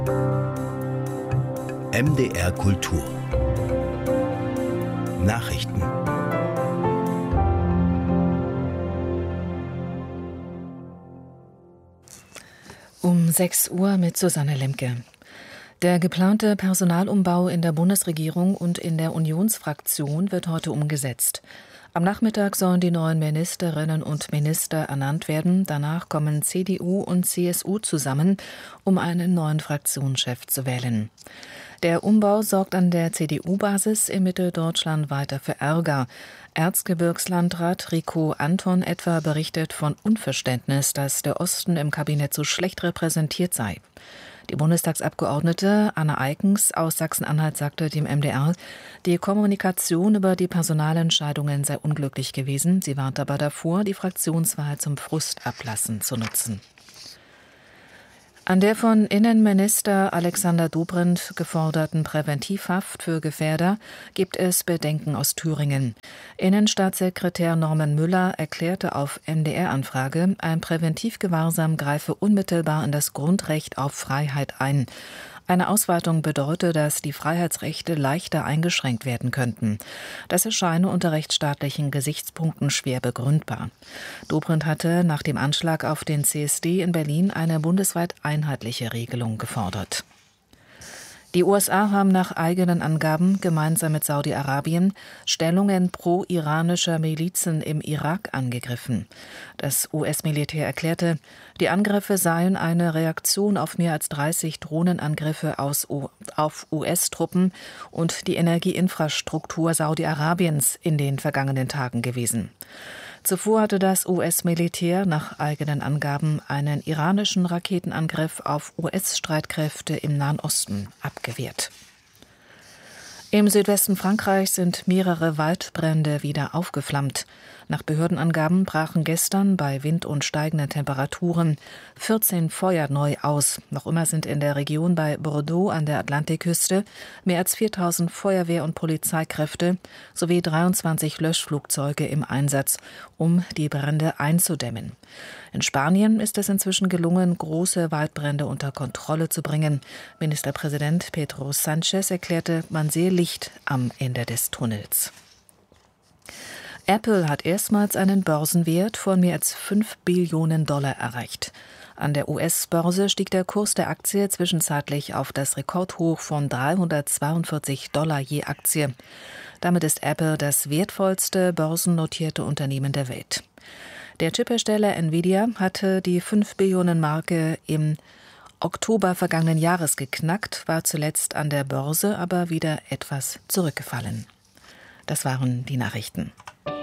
MDR Kultur Nachrichten. Um 6 Uhr mit Susanne Lemke. Der geplante Personalumbau in der Bundesregierung und in der Unionsfraktion wird heute umgesetzt. Am Nachmittag sollen die neuen Ministerinnen und Minister ernannt werden. Danach kommen CDU und CSU zusammen, um einen neuen Fraktionschef zu wählen. Der Umbau sorgt an der CDU-Basis in Mitteldeutschland weiter für Ärger. Erzgebirgslandrat Rico Anton etwa berichtet von Unverständnis, dass der Osten im Kabinett so schlecht repräsentiert sei. Die Bundestagsabgeordnete Anne Eickens aus Sachsen-Anhalt sagte dem MDR, die Kommunikation über die Personalentscheidungen sei unglücklich gewesen. Sie warnt aber davor, die Fraktionswahl zum Frustablassen zu nutzen. An der von Innenminister Alexander Dobrindt geforderten Präventivhaft für Gefährder gibt es Bedenken aus Thüringen. Innenstaatssekretär Norman Müller erklärte auf MDR-Anfrage, ein Präventivgewahrsam greife unmittelbar in das Grundrecht auf Freiheit ein. Eine Ausweitung bedeute, dass die Freiheitsrechte leichter eingeschränkt werden könnten. Das erscheine unter rechtsstaatlichen Gesichtspunkten schwer begründbar. Dobrindt hatte nach dem Anschlag auf den CSD in Berlin eine bundesweit einheitliche Regelung gefordert. Die USA haben nach eigenen Angaben gemeinsam mit Saudi-Arabien Stellungen pro-iranischer Milizen im Irak angegriffen. Das US-Militär erklärte, die Angriffe seien eine Reaktion auf mehr als 30 Drohnenangriffe auf US-Truppen und die Energieinfrastruktur Saudi-Arabiens in den vergangenen Tagen gewesen. Zuvor hatte das US-Militär nach eigenen Angaben einen iranischen Raketenangriff auf US-Streitkräfte im Nahen Osten abgewehrt. Im Südwesten Frankreichs sind mehrere Waldbrände wieder aufgeflammt. Nach Behördenangaben brachen gestern bei Wind und steigenden Temperaturen 14 Feuer neu aus. Noch immer sind in der Region bei Bordeaux an der Atlantikküste mehr als 4000 Feuerwehr- und Polizeikräfte sowie 23 Löschflugzeuge im Einsatz, um die Brände einzudämmen. In Spanien ist es inzwischen gelungen, große Waldbrände unter Kontrolle zu bringen. Ministerpräsident Pedro Sánchez erklärte, man sehe Licht am Ende des Tunnels. Apple hat erstmals einen Börsenwert von mehr als $5 Billionen erreicht. An der US-Börse stieg der Kurs der Aktie zwischenzeitlich auf das Rekordhoch von $342 je Aktie. Damit ist Apple das wertvollste börsennotierte Unternehmen der Welt. Der Chiphersteller Nvidia hatte die 5-Billionen-Marke im Oktober vergangenen Jahres geknackt, war zuletzt an der Börse aber wieder etwas zurückgefallen. Das waren die Nachrichten.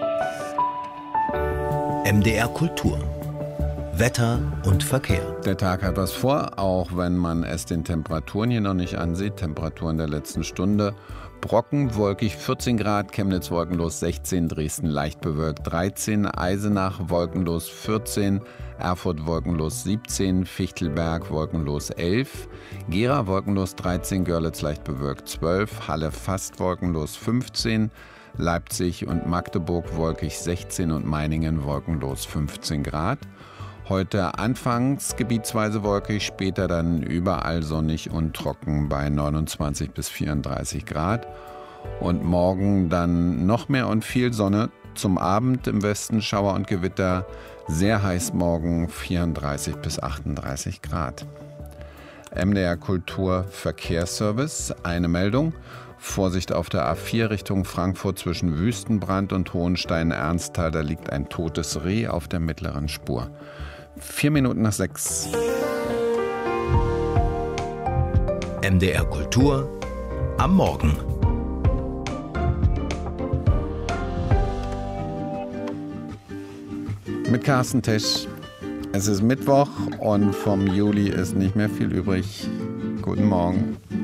MDR Kultur Wetter und Verkehr. Der Tag hat was vor, auch wenn man es den Temperaturen hier noch nicht ansieht. Temperaturen der letzten Stunde. Brocken, wolkig 14 Grad, Chemnitz wolkenlos 16, Dresden leicht bewölkt 13, Eisenach wolkenlos 14, Erfurt wolkenlos 17, Fichtelberg wolkenlos 11, Gera wolkenlos 13, Görlitz leicht bewölkt 12, Halle fast wolkenlos 15, Leipzig und Magdeburg wolkig 16 und Meiningen wolkenlos 15 Grad. Heute anfangs gebietsweise wolkig, später dann überall sonnig und trocken bei 29 bis 34 Grad. Und morgen dann noch mehr und viel Sonne. Zum Abend im Westen Schauer und Gewitter. Sehr heiß morgen 34 bis 38 Grad. MDR Kultur Verkehrsservice. Eine Meldung. Vorsicht auf der A4 Richtung Frankfurt zwischen Wüstenbrand und Hohenstein-Ernsthal. Da liegt ein totes Reh auf der mittleren Spur. 4 Minuten nach 6. MDR Kultur am Morgen. Mit Carsten Tesch. Es ist Mittwoch und vom Juli ist nicht mehr viel übrig. Guten Morgen.